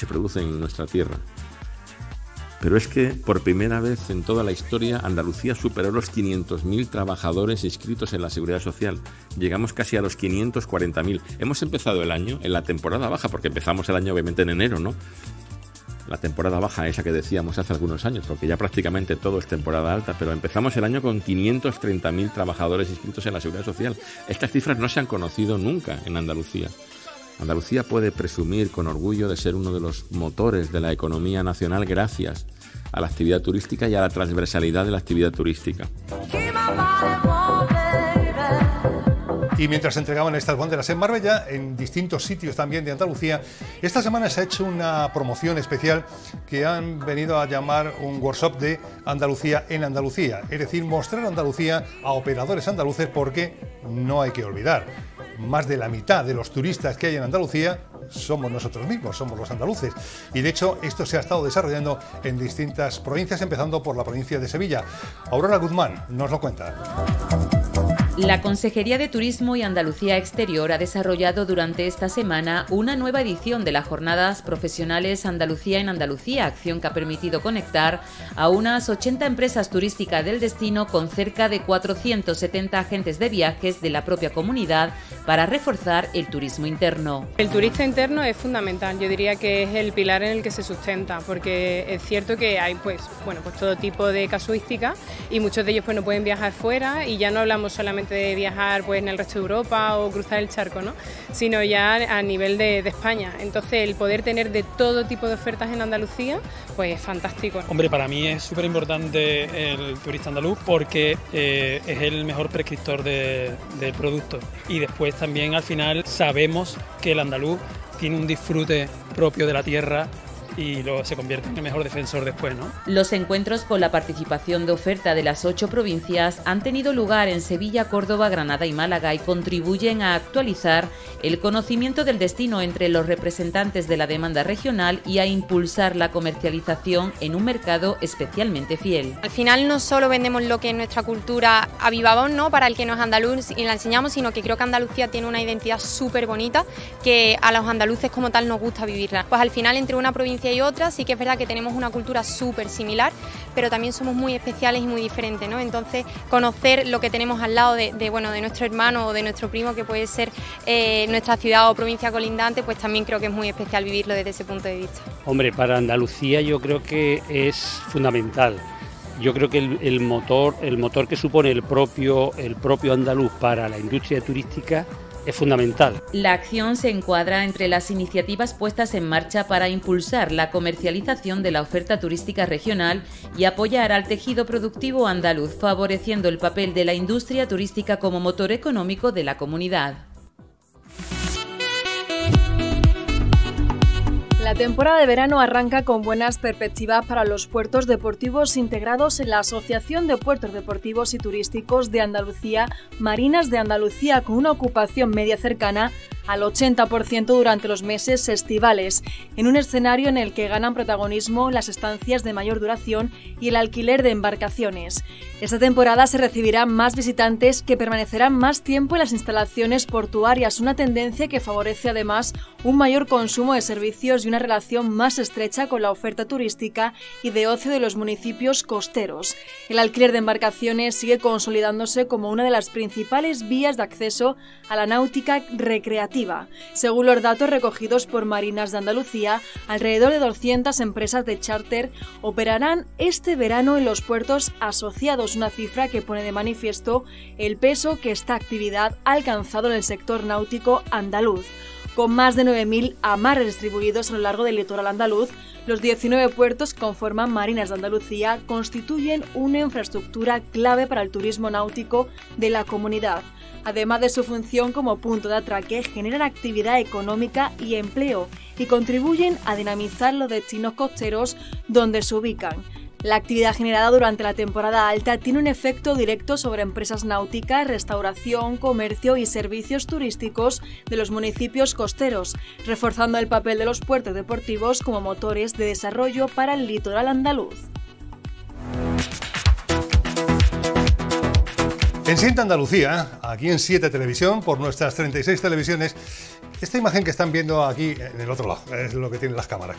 se producen en nuestra tierra. Pero es que por primera vez en toda la historia Andalucía superó los 500.000 trabajadores inscritos en la Seguridad Social. Llegamos casi a los 540.000. Hemos empezado el año en la temporada baja, porque empezamos el año obviamente en enero, ¿no? La temporada baja, esa que decíamos hace algunos años, porque ya prácticamente todo es temporada alta, pero empezamos el año con 530.000 trabajadores inscritos en la Seguridad Social. Estas cifras no se han conocido nunca en Andalucía. Andalucía puede presumir con orgullo de ser uno de los motores de la economía nacional gracias a la actividad turística y a la transversalidad de la actividad turística. Y mientras se entregaban estas banderas en Marbella, en distintos sitios también de Andalucía, esta semana se ha hecho una promoción especial que han venido a llamar un workshop de Andalucía en Andalucía. Es decir, mostrar Andalucía a operadores andaluces, porque no hay que olvidar, más de la mitad de los turistas que hay en Andalucía somos nosotros mismos, somos los andaluces. Y de hecho esto se ha estado desarrollando en distintas provincias, empezando por la provincia de Sevilla. Aurora Guzmán nos lo cuenta. La Consejería de Turismo y Andalucía Exterior ha desarrollado durante esta semana una nueva edición de las Jornadas Profesionales Andalucía en Andalucía, acción que ha permitido conectar a unas 80 empresas turísticas del destino con cerca de 470 agentes de viajes de la propia comunidad para reforzar el turismo interno. El turista interno es fundamental, yo diría que es el pilar en el que se sustenta, porque es cierto que hay pues todo tipo de casuística y muchos de ellos no pueden viajar fuera, y ya no hablamos solamente de viajar en el resto de Europa o cruzar el charco, ¿no?, sino ya a nivel de España. Entonces el poder tener de todo tipo de ofertas en Andalucía pues es fantástico. Hombre, para mí es súper importante el turista andaluz, porque es el mejor prescriptor del producto, y después también al final sabemos que el andaluz tiene un disfrute propio de la tierra y se convierte en el mejor defensor después, ¿no? Los encuentros con la participación de oferta de las 8 provincias han tenido lugar en Sevilla, Córdoba, Granada y Málaga, y contribuyen a actualizar el conocimiento del destino entre los representantes de la demanda regional y a impulsar la comercialización en un mercado especialmente fiel. Al final no solo vendemos lo que es nuestra cultura a viva voz, ¿no?, para el que no es andaluz y la enseñamos, sino que creo que Andalucía tiene una identidad súper bonita que a los andaluces como tal nos gusta vivirla. Pues al final, entre una provincia y otra, sí que es verdad que tenemos una cultura súper similar, pero también somos muy especiales y muy diferentes, ¿no? Entonces, conocer lo que tenemos al lado de nuestro hermano o de nuestro primo, que puede ser nuestra ciudad o provincia colindante, pues también creo que es muy especial vivirlo desde ese punto de vista. Hombre, para Andalucía yo creo que es fundamental. Yo creo que el motor que supone el propio andaluz para la industria turística es fundamental. La acción se encuadra entre las iniciativas puestas en marcha para impulsar la comercialización de la oferta turística regional y apoyar al tejido productivo andaluz, favoreciendo el papel de la industria turística como motor económico de la comunidad. La temporada de verano arranca con buenas perspectivas para los puertos deportivos integrados en la Asociación de Puertos Deportivos y Turísticos de Andalucía, Marinas de Andalucía, con una ocupación media cercana al 80% durante los meses estivales, en un escenario en el que ganan protagonismo las estancias de mayor duración y el alquiler de embarcaciones. Esta temporada se recibirán más visitantes que permanecerán más tiempo en las instalaciones portuarias, una tendencia que favorece además un mayor consumo de servicios y una relación más estrecha con la oferta turística y de ocio de los municipios costeros. El alquiler de embarcaciones sigue consolidándose como una de las principales vías de acceso a la náutica recreativa. Según los datos recogidos por Marinas de Andalucía, alrededor de 200 empresas de charter operarán este verano en los puertos asociados, una cifra que pone de manifiesto el peso que esta actividad ha alcanzado en el sector náutico andaluz. Con más de 9.000 amarres distribuidos a lo largo del litoral andaluz, los 19 puertos que conforman Marinas de Andalucía constituyen una infraestructura clave para el turismo náutico de la comunidad. Además de su función como punto de atraque, generan actividad económica y empleo y contribuyen a dinamizar los destinos costeros donde se ubican. La actividad generada durante la temporada alta tiene un efecto directo sobre empresas náuticas, restauración, comercio y servicios turísticos de los municipios costeros, reforzando el papel de los puertos deportivos como motores de desarrollo para el litoral andaluz. En Siente Andalucía, aquí en 7 Televisión, por nuestras 36 televisiones, esta imagen que están viendo aquí en el otro lado, es lo que tienen las cámaras.